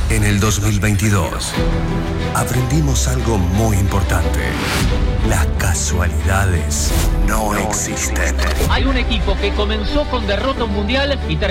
En el 2022 aprendimos algo muy importante. Las casualidades no existen. Hay un equipo que comenzó con derrota mundial y